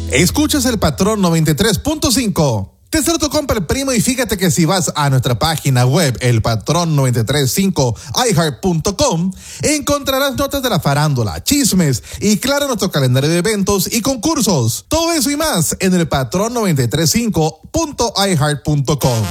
Escuchas el Patrón 93.5. Te hacer tu compra el primo y fíjate que si vas a nuestra página web, elpatrón935iheart.com, encontrarás notas de la farándula, chismes y claro nuestro calendario de eventos y concursos. Todo eso y más en elpatrón935.iheart.com.